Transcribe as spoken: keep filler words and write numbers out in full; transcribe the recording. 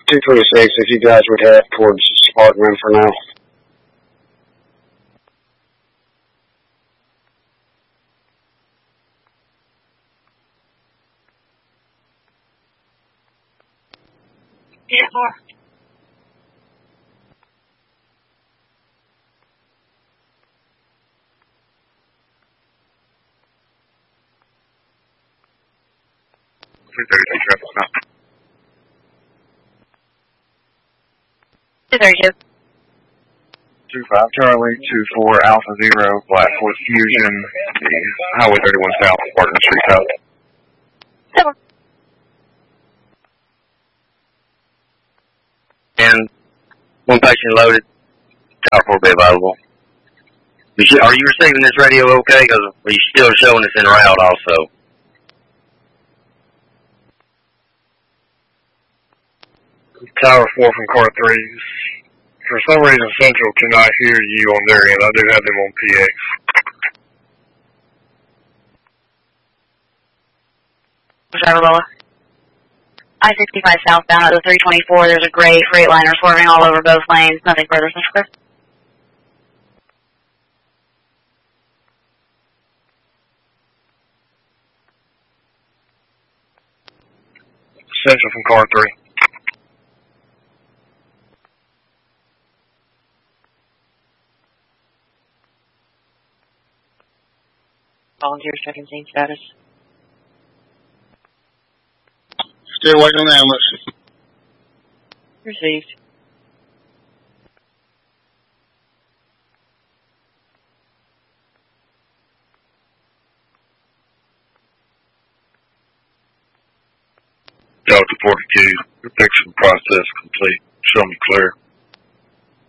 two twenty-six, if you guys would head towards Sparkman for now. Yeah, more. three thirty-two traffic stop. two thirty-two. two five Charlie, two four Alpha Zero, Blackfoot Fusion, Highway thirty-one South, Barton Street South. Seven. And one patient loaded, Tower four be available. You should, are you receiving this radio okay? Because are you still showing us en route also? Tower four from car three. For some reason, Central cannot hear you on their end. I do have them on P X. Driver Lola. I sixty-five southbound at the three twenty-four. There's a gray Freightliner swerving all over both lanes. Nothing further, Central clear. Central from car three. Volunteers checking scene status. Still waiting on the ambulance. Received. Delta forty-two, protection process complete. Show me clear.